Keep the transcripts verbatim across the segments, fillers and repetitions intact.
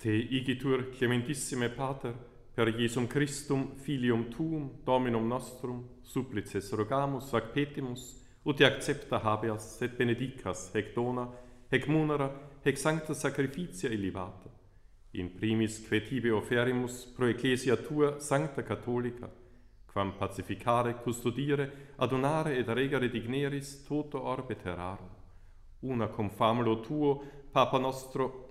Te igitur clementissime Pater, per Jesum Christum filium tuum, Dominum nostrum, supplices rogamus ac petimus, ut te accepta habeas et benedicas hec dona, hec munera, hec sancta sacrificia illibata. In primis que tibi offerimus pro ecclesia tua sancta catholica, quam pacificare, custodire, adonare et regere digneris toto orbe terrarum. Una cum famulo tuo, Papa nostro,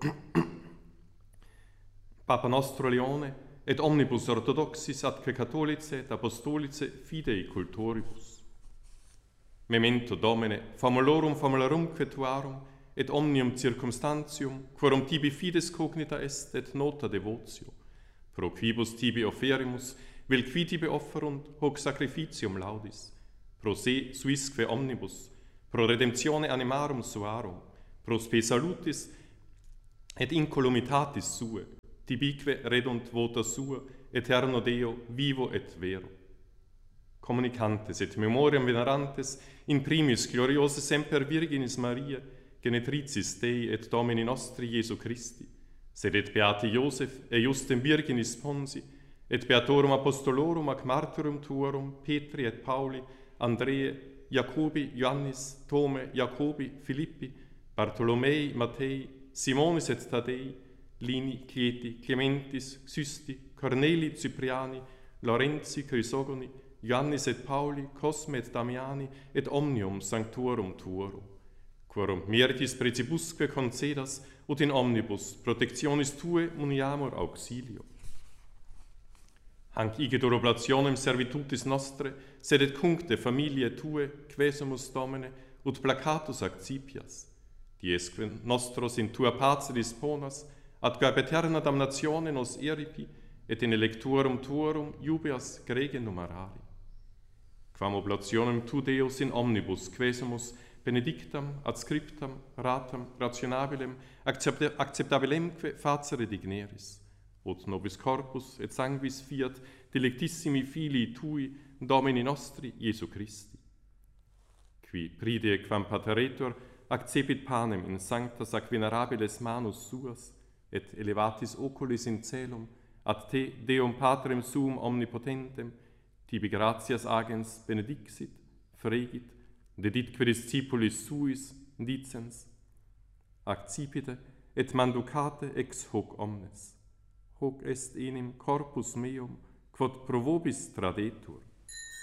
Papa nostro Leone, et omnibus orthodoxis atque catholice et apostolice fidei cultoribus. Memento Domine, famulorum famulorumque tuarum, et omnium circumstantium, quorum tibi fides cognita est et nota devotio, pro quibus tibi offerimus, vel qui tibi offerunt, hoc sacrificium laudis, pro se suisque omnibus, pro redemptione animarum suarum, pro spe salutis et incolumitatis sue, tibique redunt vota sua, eterno Deo, vivo et vero. Communicantes et memoriam venerantes, in primis gloriose semper Virginis Maria, genetricis Dei et Domini nostri Iesu Christi, sed et beati Iosef et Justem Virginis Sponsi, et beatorum apostolorum ac martyrum tuorum, Petri et Pauli, Andrei, Jacobi, Ioannis, Tome, Jacobi, Filippi, Bartolomei, Mattei, Simonis et Tadei, Lini, Chieti, Clementis, Xusti, Corneli, Cipriani, Lorenzi, Chrysogoni, Ioannis et Pauli, Cosme et Damiani, et omnium sanctorum tuorum, quorum meritis precibusque concedas, ut in omnibus protectionis tue muniamur auxilio. Hanc igitur oblationem servitutis nostre, sed et cuncte familiae tue, quesumus Domine, ut placatus accipias, diesque nostros in tua pace disponas, atque ab aeterna damnatione nos eripi, et in electorum tuorum jubeas grege numerari. Quam oblationem tu Deus in omnibus quesumus benedictam, adscriptam, ratam, rationabilem, acceptabilemque facere digneris, ut nobis corpus et sanguis fiat delectissimi filii tui, Domini nostri, Iesu Christi. Qui pride quam pateretur accepit panem in sanctas ac venerabiles manus suas, et elevatis oculis in celum, ad te, Deum Patrem suum omnipotentem, tibi gratias agens benedixit, fregit, deditque discipulis suis, dicens, accipite et manducate ex hoc omnes. Hoc est enim corpus meum, quod pro vobis tradetur.